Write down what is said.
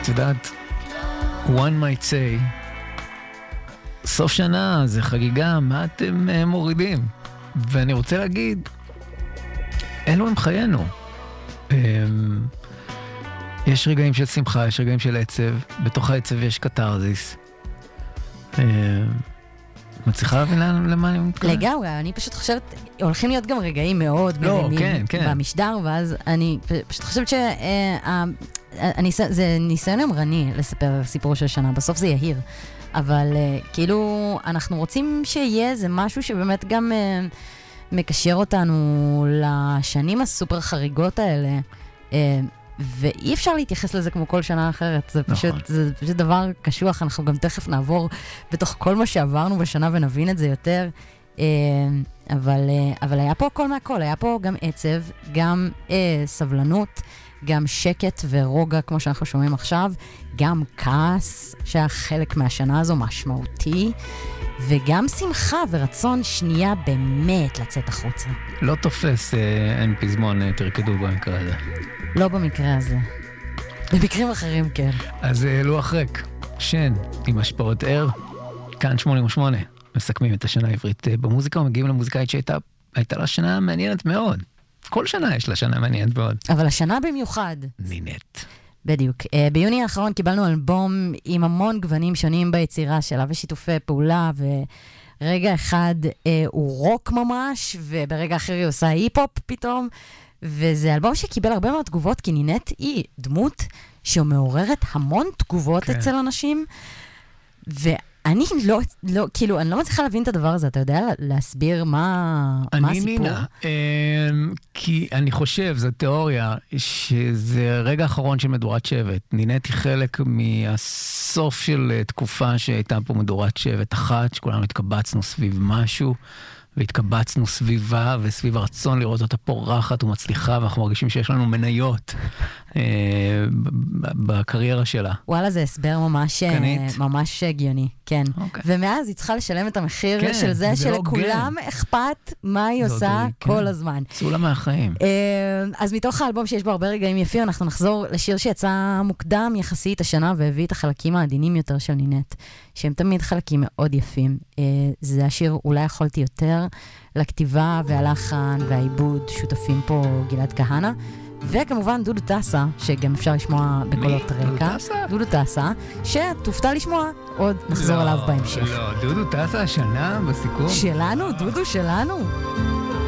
את יודעת, one might say, סוף שנה זה חגיגה, מה אתם מורידים? ואני רוצה להגיד, אלו הם חיינו. יש רגעים של שמחה, יש רגעים של עצב, בתוך העצב יש קטרזיס. מצליחה להבין למה אני מתכוון? לגמרי, אני פשוט חושבת, הולכים להיות גם רגעים מאוד מרימים במשדר, ואז אני פשוט חושבת זה ניסיון אמרני לספר סיפור של שנה, בסוף זה יהיר. אבל כאילו אנחנו רוצים שיהיה איזה משהו שבאמת גם מקשר אותנו לשנים הסופר חריגות האלה, ואי אפשר להתייחס לזה כמו כל שנה אחרת. זה פשוט דבר קשוח. אנחנו גם תכף נעבור בתוך כל מה שעברנו בשנה ונבין את זה יותר. אבל היה פה הכל מהכל. היה פה גם עצב, גם סבלנות, גם שקט ורוגע, כמו שאנחנו שומעים עכשיו, גם כעס, שהיה חלק מהשנה הזו משמעותי, וגם שמחה ורצון שנייה באמת לצאת החוצה. לא תופס, אין פזמון, תרקדו במקרה הזה. לא במקרה הזה. במקרים אחרים, כן. אז לוח ריק, שן, עם השפעות ער, כאן 88, מסכמים את השנה העברית במוזיקה, ומגיעים למוזיקאית שהייתה לה שנה מעניינת מאוד. כל שנה יש לה שנה מעניינת מאוד. אבל השנה במיוחד. נינט. בדיוק. ביוני האחרון קיבלנו אלבום עם המון גוונים שונים ביצירה שלה, ושיתופי פעולה, ורגע אחד הוא רוק ממש, וברגע אחר היא עושה היפ-הופ פתאום, וזה אלבום שקיבל הרבה מאוד תגובות, כי נינט היא דמות שמעוררת המון תגובות אצל אנשים, ואני לא, כאילו, אני לא מצליחה להבין את הדבר הזה. אתה יודע להסביר מה הסיפור? אני נינה, כי אני חושב, זו תיאוריה, שזה רגע האחרון של מדורת שבט. נינט היא חלק מהסוף של תקופה שהייתה פה מדורת שבט אחת, שכולנו התקבצנו סביב משהו, והתקבצנו סביבה וסביב הרצון לראות אותה פורחת ומצליחה, ואנחנו מרגישים שיש לנו מניות בקריירה שלה. וואלה, זה הסבר ממש הגיוני, כן. ומאז היא צריכה לשלם את המחיר של זה שלכולם אכפת מה היא עושה כל הזמן. צאו מהחיים. אז מתוך האלבום שיש בו הרבה רגעים יפים, אנחנו נחזור לשיר שיצא מוקדם יחסית השנה, והביא את החלקים העדינים יותר של נינט, שהם תמיד חלקים מאוד יפים. זה השיר אולי יכולתי יותר, לכתיבה והלחן והעיבוד שותפים פה גלעד כהנא, וכמובן דודו טסה, שגם אפשר לשמוע בקולות רקע. דודו טסה, שתופתע לשמוע, עוד נחזור עליו בהמשך. לא, דודו טסה השנה בסיכום. שלנו, דודו שלנו.